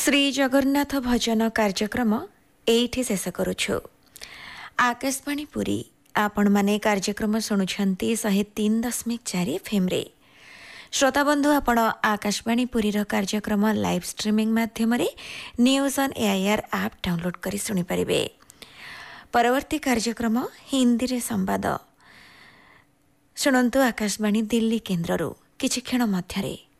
श्री जगन्नाथ भजन कार्यक्रम एठी शेष करुछु। आकाशवाणी पुरी आपण माने कार्यक्रम शुणुछंती 103.4 एफएम रे। श्रोता बंधु आपण आकाशवाणी पुरी रो कार्यक्रम लाइव स्ट्रीमिंग माध्यम रे news on AIR app download करी सुनि परिबे। परवर्ती कार्यक्रम हिंदी रे संवाद शुणंतु आकाशवाणी दिल्ली केंद्ररू किछि क्षण मध्यरे।